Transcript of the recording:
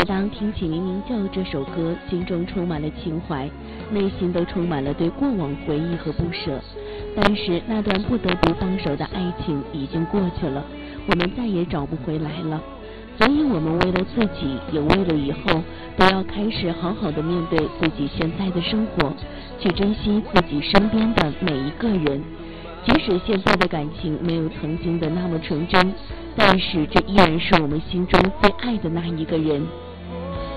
当听起《明明就》这首歌，心中充满了情怀，内心都充满了对过往回忆和不舍。但是那段不得不放手的爱情已经过去了，我们再也找不回来了。所以我们为了自己，也为了以后，都要开始好好的面对自己现在的生活，去珍惜自己身边的每一个人。即使现在的感情没有曾经的那么纯真，但是这依然是我们心中最爱的那一个人。